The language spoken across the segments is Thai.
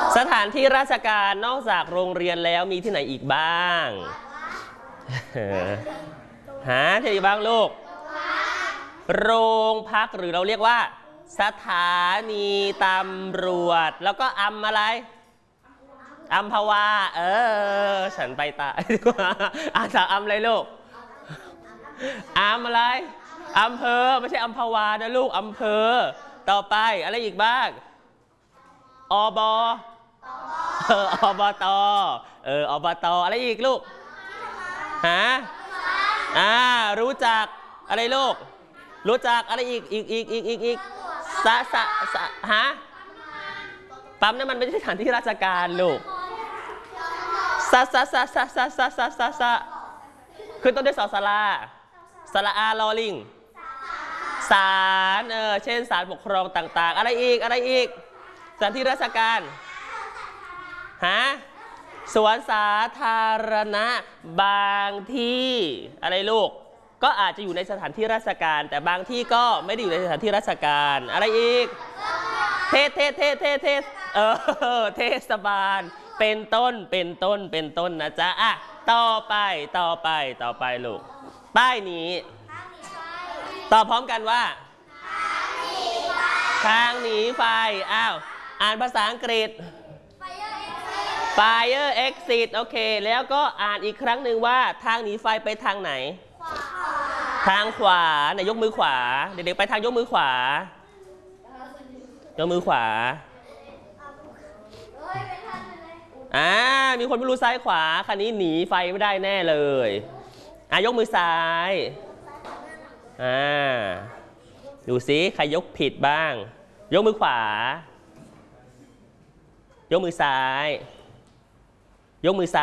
สถานที่ราชการนอกจากโรงเรียนแล้วมีที่ไหนอีกบ้างหาที่ไหนบ้างลูกโรงพักหรือเราเรียกว่าสถานีตำรวจแล้วก็อะไรอัมพวาฉันไปตายดีกว่าจากอะไรลูกอะไรอำเภอไม่ใช่อัมพวานะลูกอำเภอต่อไปอะไรอีกบ้างอบตอบตอะไรอีกลูกรู้จักอะไรลูกรู้จักอะไรอีกปั๊มนั่นมันไม่ใช่สถานที่ราชการลูกคือต้นด้วยสระอาลอลิงศาลเช่นศาลปกครองต่างๆอะไรอีกสถานที่ราชการสวนสาธารณะบางที่อะไรลูกก็อาจจะอยู่ในสถานที่ราชการแต่บางที่ก็ไม่ได้อยู่ในสถานที่ราชการอะไรอีกเทศบาลเป็นต้นนะจ๊ะต่อไปลูกป้ายนี้ตอบพร้อมกันว่าทางหนีไฟอ่านภาษาอังกฤษ Fire exit โอเคแล้วก็อ่านอีกครั้งหนึ่งว่าทางหนีไฟไปทางไหนทางขวาไหนยกมือขวาเด็กๆไปทางยกมือขวมีคนไม่รู้ซ้ายขวาคันนี้หนีไฟไม่ได้แน่เลยยกมือซ้ายดูสิใครยกผิดบ้างยกมือขวายกมือซ้ายยกมือ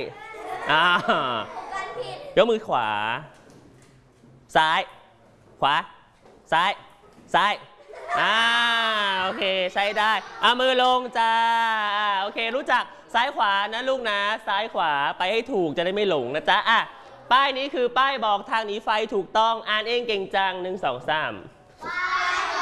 ขวาซ้ายขวาซ้ายโอเคใช้ได้มือลงจ้าโอเครู้จักซ้ายขวานะลูกนะซ้ายขวาไปให้ถูกจะได้ไม่หลงนะจ๊ะป้ายนี้คือป้ายบอกทางหนีไฟถูกต้องอ่านเองเก่งจัง1 2 3